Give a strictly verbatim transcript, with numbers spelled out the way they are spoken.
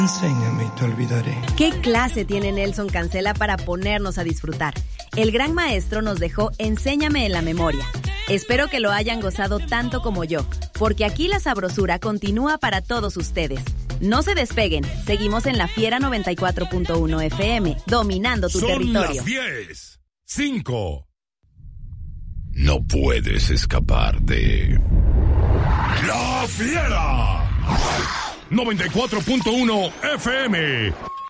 Enséñame y te olvidaré. ¿Qué clase tiene Nelson Cancela para ponernos a disfrutar? El gran maestro nos dejó Enséñame en la memoria. Espero que lo hayan gozado tanto como yo, porque aquí la sabrosura continúa para todos ustedes. No se despeguen, seguimos en La Fiera noventa y cuatro punto uno F M, dominando tu Son territorio. Las diez, cinco. No puedes escapar de La Fiera noventa y cuatro punto uno F M.